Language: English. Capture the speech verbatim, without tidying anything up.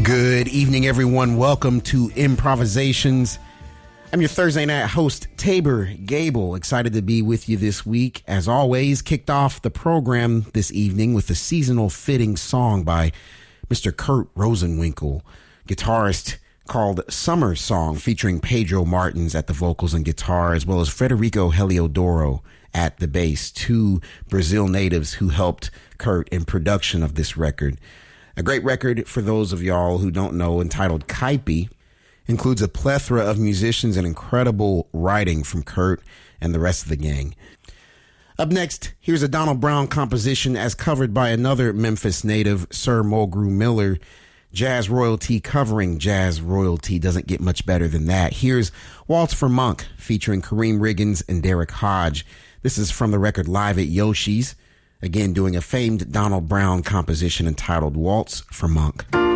Good evening, everyone. Welcome to Improvisations. I'm your Thursday night host, Tabor Gable. Excited to be with you this week. As always, kicked off the program this evening with a seasonal fitting song by Mister Kurt Rosenwinkel, guitarist, called Summer Song, featuring Pedro Martins at the vocals and guitar, as well as Federico Heliodoro at the bass, two Brazil natives who helped Kurt in production of this record. A great record, for those of y'all who don't know, entitled Caipi, includes a plethora of musicians and incredible writing from Kurt and the rest of the gang. Up next, here's a Donald Brown composition as covered by another Memphis native, Sir Mulgrew Miller. Jazz royalty covering jazz royalty doesn't get much better than that. Here's Waltz for Monk featuring Kareem Riggins and Derek Hodge. This is from the record Live at Yoshi's, again doing a famed Donald Brown composition entitled Waltz for Monk.